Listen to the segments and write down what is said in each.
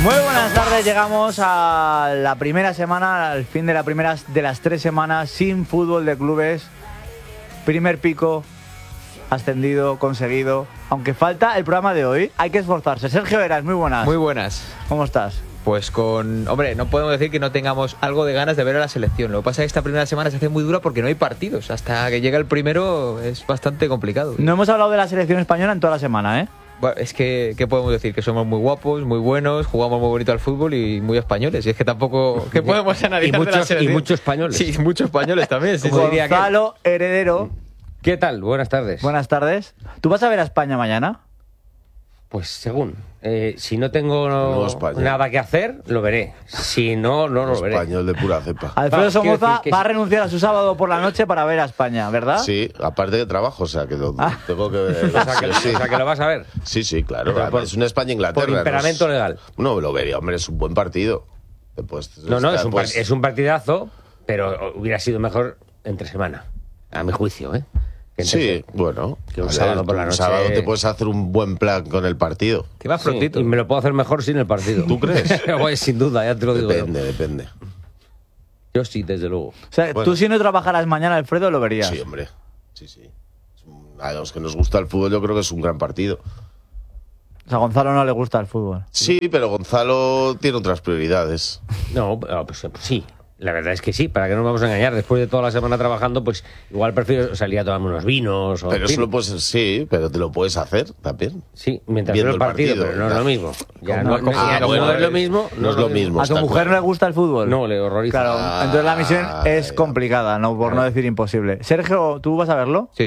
Muy buenas tardes, llegamos a la primera semana, al fin de la primera de las 3 semanas sin fútbol de clubes. Primer pico, ascendido, conseguido. Aunque falta el programa de hoy, hay que esforzarse. Sergio Heras, muy buenas. Muy buenas. ¿Cómo estás? Pues hombre, no podemos decir que no tengamos algo de ganas de ver a la selección. Lo que pasa es que esta primera semana se hace muy dura porque no hay partidos. Hasta que llega el primero es bastante complicado. No hemos hablado de la selección española en toda la semana, ¿eh? Bueno, es que, ¿qué podemos decir? Que somos muy guapos, muy buenos, jugamos muy bonito al fútbol y muy españoles. Y es que tampoco... ¿Qué podemos analizar de la selección? Y muchos españoles. Sí, muchos españoles también. Sí, Gonzalo Heredero. ¿Qué tal? Buenas tardes. Buenas tardes. ¿Tú vas a ver a España mañana? Pues según. Si no tengo nada que hacer, lo veré. Si no, no lo veré. Español de pura cepa. Alfredo Somoza va a renunciar a su sábado por la noche para ver a España, ¿verdad? Sí, aparte de trabajo, o sea, que lo tengo que ver. O sea, que lo vas a ver. Sí, claro. Pero Es una España-Inglaterra. Por imperamento legal. No, lo vería, hombre, es un buen partido. Es un partidazo, pero hubiera sido mejor entre semana, a mi juicio, ¿eh? Sí, bueno. Que un sábado por la noche. Un sábado te puedes hacer un buen plan con el partido. Que va prontito. Sí, y me lo puedo hacer mejor sin el partido. ¿Tú crees? Pues, sin duda, ya te lo digo. Depende. Yo sí, desde luego. O sea, Bueno. tú si no trabajaras mañana, Alfredo, lo verías. Sí, hombre. Sí. A los que nos gusta el fútbol, yo creo que es un gran partido. O sea, a Gonzalo no le gusta el fútbol. Sí, pero Gonzalo tiene otras prioridades. No, pues sí. La verdad es que sí, para que no nos vamos a engañar. Después de toda la semana trabajando, pues igual prefiero salir a tomarme unos vinos. O, Pero en fin. eso lo puedes, sí, pero te lo puedes hacer también. Sí, mientras Viendo veo el partido, pero no es lo mismo. Ya no es lo mismo. No es lo mismo. ¿A tu está mujer claro. no le gusta el fútbol? No, le horroriza. Claro, entonces la misión es complicada, no por no decir imposible. Sergio, ¿tú vas a verlo? Sí.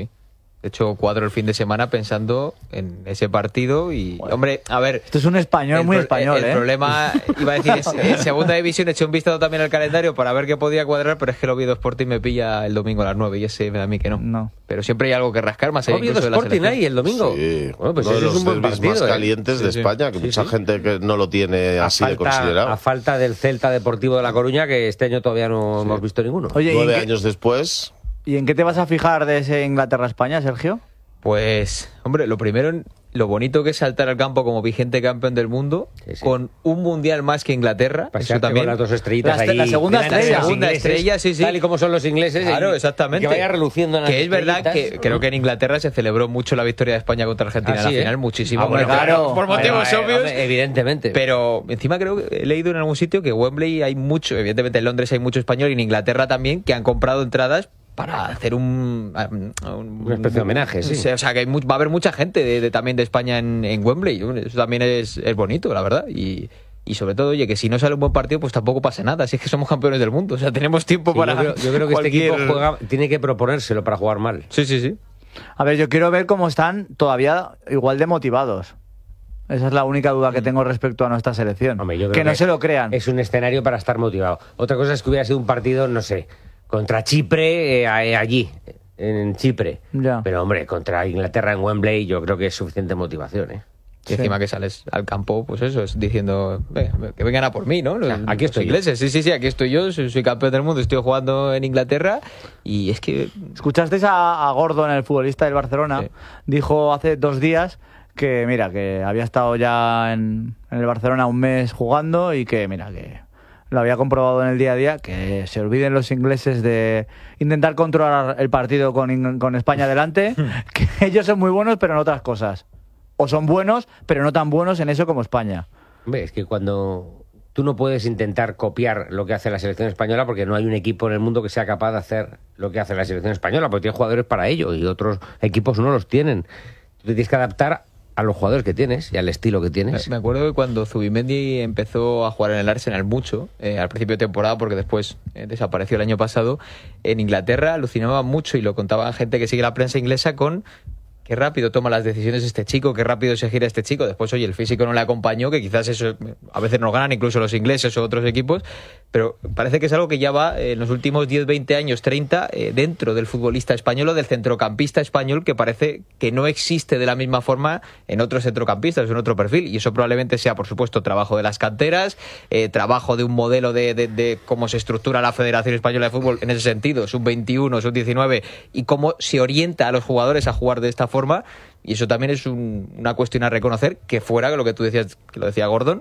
De hecho, cuadro el fin de semana pensando en ese partido y, hombre, a ver... Esto es un español muy español, El problema, iba a decir, es en segunda división he hecho un vistazo también al calendario para ver qué podía cuadrar, pero es que el Oviedo Sporting me pilla el domingo a las 9 y ese me da a mí que no. No. Pero siempre hay algo que rascar más allá Oviedo incluso de la Sporting selección. ahí el domingo. Sí, Bueno, pues uno de ese es los un buen derbis partido. más calientes de Sí. España, que mucha gente que no lo tiene así de considerado. A falta del Celta Deportivo de La Coruña, que este año todavía no hemos visto ninguno. Oye, 9 años después. ¿y en qué te vas a fijar de ese Inglaterra-España, Sergio? Pues, hombre, lo primero, lo bonito que es saltar al campo como vigente campeón del mundo, Sí. con un mundial más que Inglaterra. Pasearte Eso también. con las dos estrellitas ahí. La segunda delante de estrella. los Segunda ingleses, estrella, sí. Tal y como son los ingleses. Claro, y exactamente. que vaya reluciendo en las Que es verdad que estrellitas. creo que en Inglaterra se celebró mucho la victoria de España contra Argentina en la sí, final, muchísimo. bueno, claro. Por motivos obvios. Hombre, evidentemente. Pero encima creo que he leído en algún sitio que Wembley hay mucho, evidentemente en Londres hay mucho español y en Inglaterra también, que han comprado entradas para hacer Una especie de homenaje, sí. O sea, que va a haber mucha gente también de España en Wembley. Eso también es bonito, la verdad. Y sobre todo, oye, que si no sale un buen partido, pues tampoco pasa nada. Si es que somos campeones del mundo. O sea, tenemos tiempo Sí, para. yo creo que cualquier... este equipo tiene que proponérselo para jugar mal. Sí. A ver, yo quiero ver cómo están todavía igual de motivados. Esa es la única duda que tengo respecto a nuestra selección. Hombre, yo creo que no se lo crean. Es un escenario para estar motivado. Otra cosa es que hubiera sido un partido, no sé, contra Chipre allí, en Chipre. Ya. Pero, hombre, contra Inglaterra en Wembley yo creo que es suficiente motivación, ¿eh? Y encima que sales al campo, pues eso, es diciendo que vengan a por mí, ¿no? Aquí estoy los ingleses. Sí, aquí estoy yo, soy campeón del mundo, estoy jugando en Inglaterra y es que... ¿Escuchasteis a Gordon, el futbolista del Barcelona? Sí. Dijo hace 2 días que, mira, que había estado ya en el Barcelona un mes jugando y que, mira, que lo había comprobado en el día a día, que se olviden los ingleses de intentar controlar el partido con España delante, que ellos son muy buenos pero en otras cosas. O son buenos pero no tan buenos en eso como España. Hombre, es que cuando tú no puedes intentar copiar lo que hace la selección española porque no hay un equipo en el mundo que sea capaz de hacer lo que hace la selección española, porque tiene jugadores para ello y otros equipos no los tienen. Tú te tienes que adaptar a los jugadores que tienes y al estilo que tienes. Me acuerdo que cuando Zubimendi empezó a jugar en el Arsenal mucho, al principio de temporada, porque después desapareció el año pasado, en Inglaterra alucinaba mucho y lo contaban gente que sigue la prensa inglesa con qué rápido toma las decisiones este chico, qué rápido se gira este chico. Después, oye, el físico no le acompañó, que quizás eso a veces nos ganan incluso los ingleses o otros equipos, pero parece que es algo que ya va en los últimos 10, 20 años, 30, dentro del futbolista español o del centrocampista español, que parece que no existe de la misma forma en otros centrocampistas, en otro perfil, y eso probablemente sea, por supuesto, trabajo de las canteras, trabajo de un modelo de cómo se estructura la Federación Española de Fútbol en ese sentido, sub-21, sub-19, y cómo se orienta a los jugadores a jugar de esta forma, y eso también es una cuestión a reconocer, que fuera lo que tú decías, que lo decía Gordon,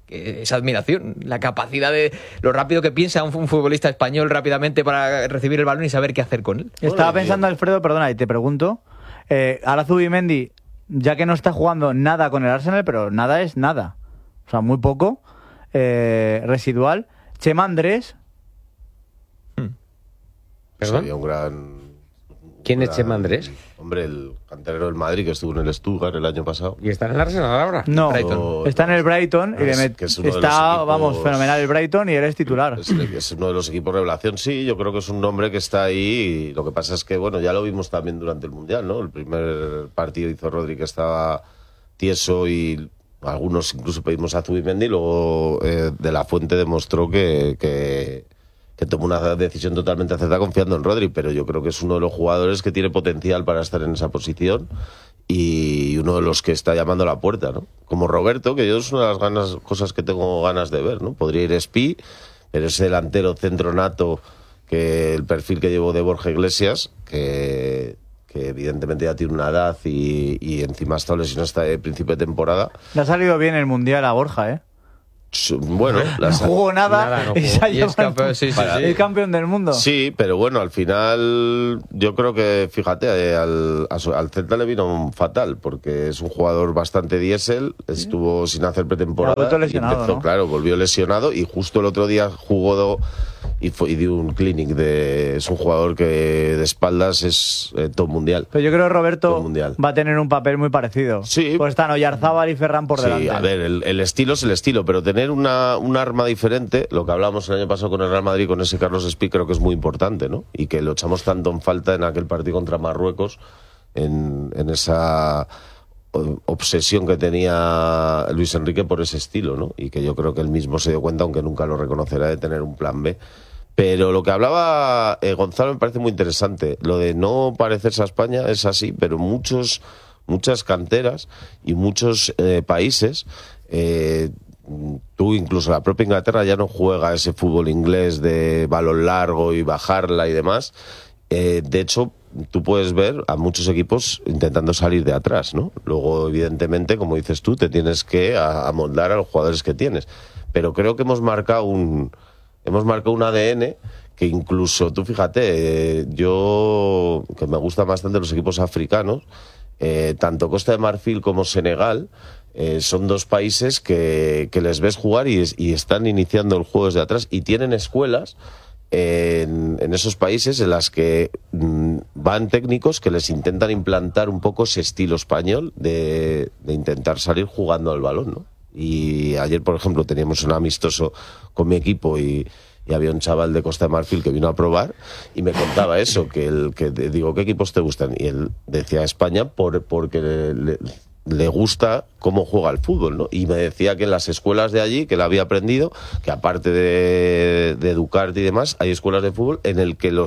esa admiración, la capacidad de lo rápido que piensa un futbolista español rápidamente para recibir el balón y saber qué hacer con él. Estaba pensando, Alfredo, perdona, y te pregunto, ahora Zubimendi, ya que no está jugando nada con el Arsenal, pero nada es nada, o sea, muy poco, residual. Chema Andrés. ¿Perdón? Sería un gran... ¿Quién es Chema Andrés? Hombre, el canterano del Madrid que estuvo en el Stuttgart el año pasado. ¿Y está en el Arsenal ahora? No, Brighton. está en el Brighton y que es uno de los está, equipos- vamos, fenomenal el Brighton y él es titular. Es uno de los equipos revelación, sí, yo creo que es un nombre que está ahí y lo que pasa es que, bueno, ya lo vimos también durante el Mundial, ¿no? El primer partido hizo Rodri que estaba tieso y algunos incluso pedimos a Zubimendi y luego De La Fuente demostró que tomó una decisión totalmente acertada confiando en Rodri, pero yo creo que es uno de los jugadores que tiene potencial para estar en esa posición y uno de los que está llamando a la puerta, ¿no? Como Roberto, que yo es una de las cosas que tengo ganas de ver, ¿no? Podría ir Spi, pero ese delantero centro nato, que el perfil que llevó de Borja Iglesias, que evidentemente ya tiene una edad y encima ha estado lesionado hasta el principio de temporada. Le ha salido bien el Mundial a Borja, ¿eh? Bueno, No jugó nada, no y jugó. se ha Y es llevado campeón, sí, sí, sí. el campeón del mundo. Sí, pero bueno, al final yo creo que, fíjate, al Celta le vino fatal, porque es un jugador bastante diésel, estuvo sin hacer Ha pretemporada vuelto lesionado, y empezó, ¿no? claro, volvió lesionado y justo el otro día jugó y dio un clinic es un jugador que de espaldas es top mundial. Pero yo creo que Todo Roberto mundial. va a tener un papel muy parecido. Sí. Pues están Oyarzábal y Ferran por delante. Sí, a ver, el estilo es el estilo, pero tener un arma diferente, lo que hablábamos el año pasado con el Real Madrid, con ese Carlos Espí, creo que es muy importante, ¿no? Y que lo echamos tanto en falta en aquel partido contra Marruecos, en esa obsesión que tenía Luis Enrique por ese estilo, ¿no? Y que yo creo que él mismo se dio cuenta, aunque nunca lo reconocerá, de tener un plan B. Pero lo que hablaba Gonzalo me parece muy interesante. Lo de no parecerse a España es así, pero muchas canteras y muchos países, tú incluso la propia Inglaterra ya no juega ese fútbol inglés de balón largo y bajarla y demás. De hecho, tú puedes ver a muchos equipos intentando salir de atrás, ¿no? Luego, evidentemente, como dices tú, te tienes que amoldar a los jugadores que tienes. Pero creo que hemos marcado un ADN que incluso, tú fíjate, yo, que me gustan bastante los equipos africanos, tanto Costa de Marfil como Senegal, son dos países que les ves jugar y están iniciando el juego desde atrás y tienen escuelas en esos países en las que van técnicos que les intentan implantar un poco ese estilo español de intentar salir jugando al balón, ¿no? Y ayer, por ejemplo, teníamos un amistoso con mi equipo y había un chaval de Costa de Marfil que vino a probar y me contaba eso, digo, ¿qué equipos te gustan? Y él decía España porque le gusta cómo juega el fútbol, ¿no? Y me decía que en las escuelas de allí, que él había aprendido, que aparte de educarte y demás, hay escuelas de fútbol en el que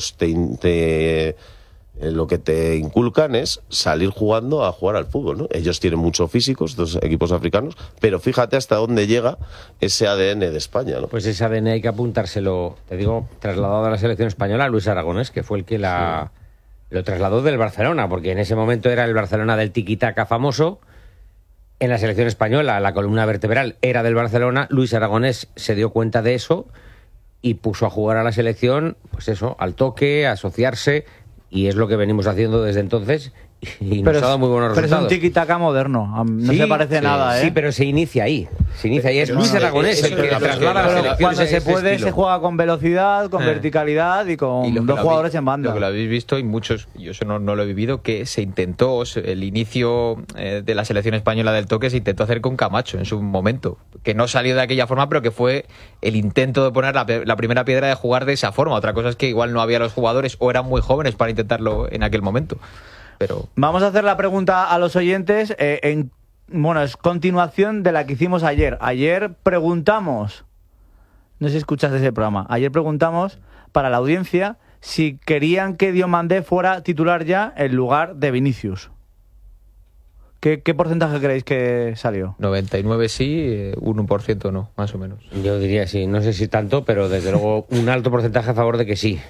lo que te inculcan es salir jugando a jugar al fútbol, ¿no? Ellos tienen mucho físico, estos equipos africanos, pero fíjate hasta dónde llega ese ADN de España, ¿no? Pues ese ADN hay que apuntárselo, te digo, trasladado a la selección española, a Luis Aragonés, que fue el que lo trasladó del Barcelona, porque en ese momento era el Barcelona del tiki-taka famoso. En la selección española, la columna vertebral era del Barcelona. Luis Aragonés se dio cuenta de eso y puso a jugar a la selección, pues eso, al toque, a asociarse, y es lo que venimos haciendo desde entonces y nos ha dado muy buenos pero resultados. es un tiki-taka moderno, no Sí, se parece nada, ¿eh? Sí, pero se inicia ahí. Es Luis Aragonés el que eso es traslada a la lo que- selección Cuando se ese puede, estilo. se juega con velocidad, con verticalidad y con Y lo que dos lo jugadores habéis- en banda. Lo que lo habéis visto y muchos, yo eso no lo he vivido, que se intentó, el inicio de la selección española del toque se intentó hacer con Camacho en su momento, que no salió de aquella forma, pero que fue el intento de poner la primera piedra de jugar de esa forma. Otra cosa es que igual no había los jugadores o eran muy jóvenes para intentarlo en aquel momento. Pero Vamos a hacer la pregunta a los oyentes. Bueno, es continuación de la que hicimos ayer. Ayer preguntamos, no sé si escuchaste ese programa, ayer preguntamos para la audiencia si querían que Diomandé fuera titular ya en lugar de Vinicius. ¿Qué porcentaje creéis que salió? 99 sí, 1% no, más o menos. Yo diría sí, no sé si tanto, pero desde luego un alto porcentaje a favor de que sí.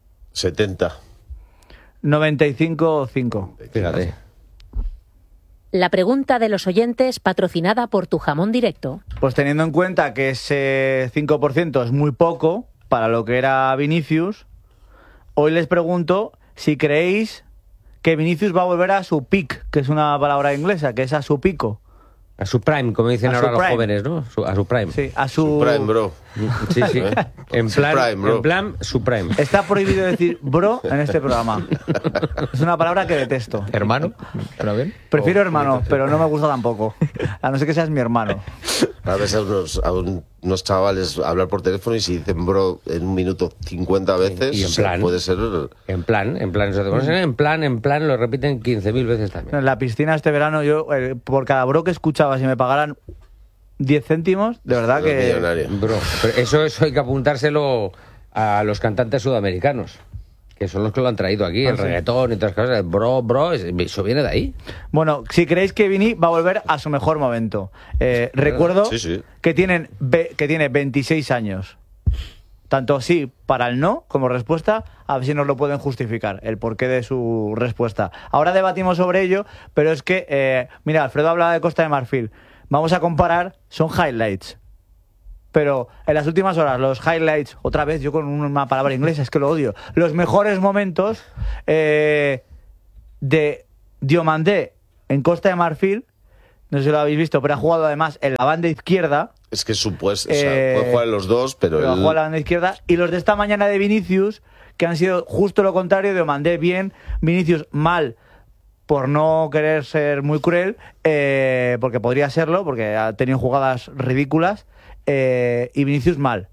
70. 95-5. Fíjate. La pregunta de los oyentes patrocinada por Tu Jamón Directo. Pues teniendo en cuenta que ese 5% es muy poco para lo que era Vinicius, hoy les pregunto si creéis que Vinicius va a volver a su peak, que es una palabra inglesa, que es a su pico. A su prime, como dicen A ahora su los prime. jóvenes, ¿no? A su prime. Sí, a su... Prime, bro. Sí, sí. En Su plan, prime, bro. en plan, su prime. Está prohibido decir bro en este programa. Es una palabra que detesto. ¿Hermano? ¿Suena bien? Prefiero hermano, pero no me gusta tampoco. A no ser que seas mi hermano. A veces a unos chavales hablar por teléfono y si dicen bro en un minuto 50 veces, Y en o sea, plan. puede ser... En plan, eso te pones en plan, lo repiten 15.000 veces también. En la piscina este verano, yo, por cada bro que escuchaba, si me pagaran 10 céntimos, de verdad que... millonario. Bro, pero eso hay que apuntárselo a los cantantes sudamericanos, que son los que lo han traído aquí, el sí. reggaetón y todas las cosas. Bro, eso viene de ahí. Bueno, si creéis que Vini va a volver a su mejor momento. Recuerdo Sí, sí. que tiene 26 años. Tanto sí para el no como respuesta, a ver si nos lo pueden justificar, el porqué de su respuesta. Ahora debatimos sobre ello, pero es que, mira, Alfredo hablaba de Costa de Marfil. Vamos a comparar, son highlights. Pero en las últimas horas, los highlights, otra vez yo con una palabra inglesa, es que lo odio, los mejores momentos de Diomandé en Costa de Marfil, no sé si lo habéis visto, pero ha jugado además en la banda izquierda. Es que supuesto, o sea, puede jugar en los dos, pero Ha él... jugado en la banda izquierda. Y los de esta mañana de Vinicius, que han sido justo lo contrario, Diomandé bien, Vinicius mal, por no querer ser muy cruel, porque podría serlo, porque ha tenido jugadas ridículas, y Vinicius mal.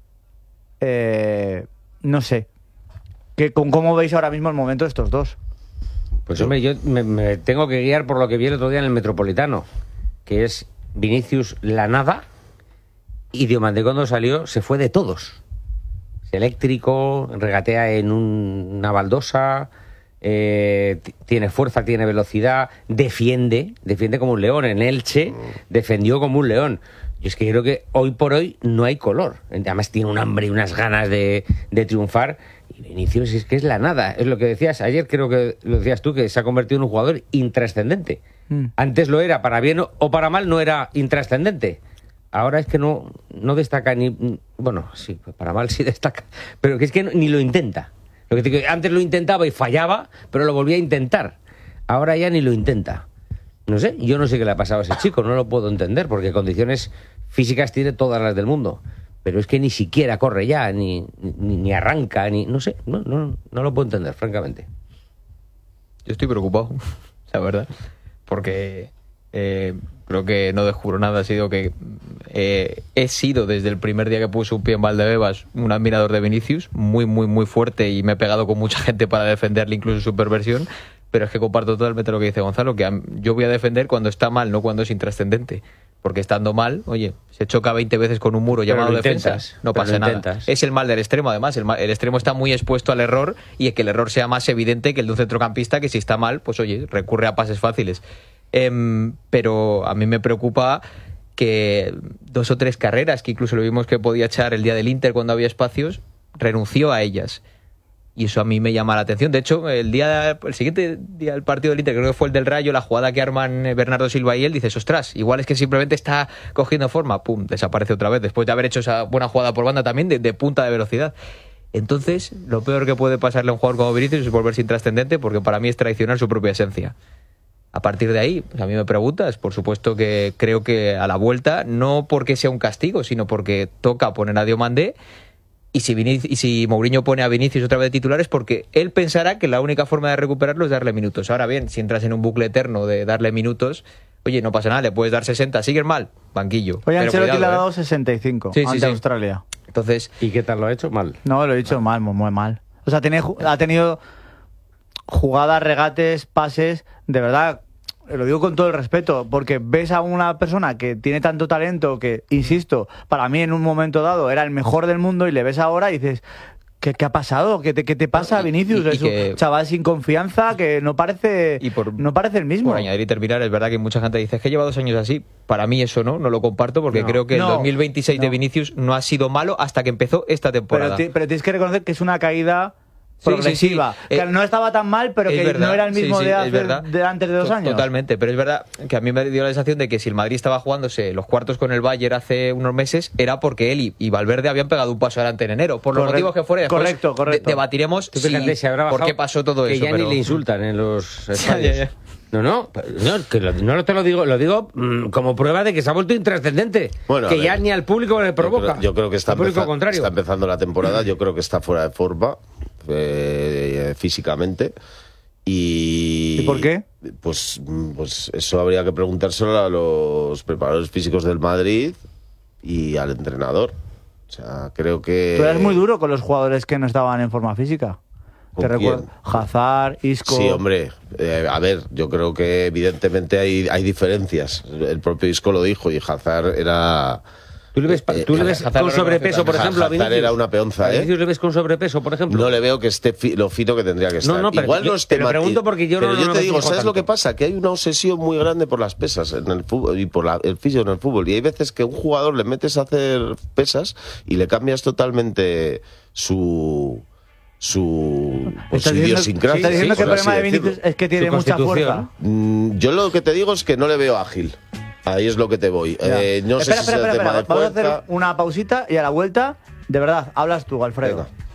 No sé. ¿Cómo veis ahora mismo el momento de estos dos? Pues hombre, yo me tengo que guiar por lo que vi el otro día en el Metropolitano, que es Vinicius la nada, y Diomandé cuando salió se fue de todos. Es eléctrico, regatea en una baldosa, tiene fuerza, tiene velocidad, defiende como un león. En Elche defendió como un león. Yo es que creo que hoy por hoy no hay color. Además tiene un hambre y unas ganas de triunfar. Y Vinicius es que es la nada. Es lo que decías ayer, creo que lo decías tú, que se ha convertido en un jugador intrascendente. Antes lo era, para bien o para mal no era intrascendente. Ahora es que no destaca ni... Bueno, sí, para mal sí destaca. Pero que es que ni lo intenta. Lo que te digo, antes lo intentaba y fallaba, pero lo volvía a intentar. Ahora ya ni lo intenta. No sé, yo no sé qué le ha pasado a ese chico, no lo puedo entender, porque condiciones físicas tiene todas las del mundo. Pero es que ni siquiera corre ya, ni arranca, ni... No sé, no lo puedo entender, francamente. Yo estoy preocupado, la verdad, porque creo que no descubro nada. Ha sido que he sido desde el primer día que puse un pie en Valdebebas un admirador de Vinicius, muy, muy, muy fuerte, y me he pegado con mucha gente para defenderle incluso su perversión. Pero es que comparto totalmente lo que dice Gonzalo, que yo voy a defender cuando está mal, no cuando es intrascendente. Porque estando mal, oye, se choca 20 veces con un muro Pero llamado lo defensa, intentas, no pero pasa lo nada. intentas. Es el mal del extremo, además. El extremo está muy expuesto al error, y es que el error sea más evidente que el de un centrocampista, que si está mal, pues oye, recurre a pases fáciles. Pero a mí me preocupa que 2 o 3 carreras, que incluso lo vimos que podía echar el día del Inter cuando había espacios, renunció a ellas. Y eso a mí me llama la atención. De hecho, el siguiente día del partido del Inter, creo que fue el del Rayo, la jugada que arman Bernardo Silva y él, dices, ostras, igual es que simplemente está cogiendo forma, pum, desaparece otra vez, después de haber hecho esa buena jugada por banda también de punta de velocidad. Entonces, lo peor que puede pasarle a un jugador como Vinicius es volverse intrascendente, porque para mí es traicionar su propia esencia. A partir de ahí, pues a mí me preguntas, por supuesto que creo que a la vuelta, no porque sea un castigo, sino porque toca poner a Diomandé. Y si Mourinho pone a Vinicius otra vez de titular, es porque él pensará que la única forma de recuperarlo es darle minutos. Ahora bien, si entras en un bucle eterno de darle minutos, oye, no pasa nada, le puedes dar 60, sigues mal, banquillo. Hoy Pero Ancelotti le ha cuidado, dado 65 Sí, sí, ante sí. Australia. Entonces, ¿Y qué tal lo ha hecho? Mal. No, lo he dicho mal, muy mal. O sea, ha tenido jugadas, regates, pases, de verdad, lo digo con todo el respeto, porque ves a una persona que tiene tanto talento que, insisto, para mí en un momento dado era el mejor del mundo, y le ves ahora y dices, ¿qué ha pasado? ¿Qué te pasa, Vinicius? Es un chaval sin confianza que no parece el mismo. por añadir y terminar, es verdad que mucha gente dice, es que lleva 2 años así. Para mí eso no lo comparto, porque creo que el 2026 de Vinicius no ha sido malo hasta que empezó esta temporada. Pero tienes que reconocer que es una caída progresiva. sí. Que no estaba tan mal, pero es que verdad, no era el mismo sí, de, es hace, verdad. de antes de 2 años. Totalmente, pero es verdad que a mí me dio la sensación de que si el Madrid estaba jugándose los cuartos con el Bayern hace unos meses, era porque él y Valverde habían pegado un paso adelante en enero. Por los motivos que fuera. Después Correcto. debatiremos por qué pasó todo que eso. ya pero... ni le insultan en los Ya. estadios. No, que no te lo digo como prueba de que se ha vuelto intrascendente. Bueno, que a ver, ya ni al público le provoca. Yo creo que está, al público contrario. está empezando la temporada, yo creo que está fuera de forma físicamente. ¿Y por qué? Pues eso habría que preguntárselo a los preparadores físicos del Madrid y al entrenador. O sea, creo que... Tú eras muy duro con los jugadores que no estaban en forma física. ¿Con Te recuerdo, Hazard, Isco... Sí, hombre, a ver, yo creo que evidentemente hay diferencias. El propio Isco lo dijo y Hazard era... ¿Tú le ves Hazard con sobrepeso, por ejemplo, a Hazard Vinicius? era una peonza, ¿A Vinicius le ves con sobrepeso, por ejemplo? No le veo que esté lo fino que tendría que estar. No, pero Igual no esté te lo pregunto porque yo pero no yo me te digo, fijo ¿sabes lo tanto. que pasa? Que hay una obsesión muy grande por las pesas en el fútbol y por el físico en el fútbol. Y hay veces que a un jugador le metes a hacer pesas y le cambias totalmente su idiosincrasia. Estás diciendo que el por así problema de decirlo. Vinicius es que tiene Su mucha constitución. fuerza. Yo lo que te digo es que no le veo ágil. Ahí es lo que te voy. No sé si es el tema de Vamos a hacer fuerza. una pausita y a la vuelta, de verdad, hablas tú, Alfredo. Venga.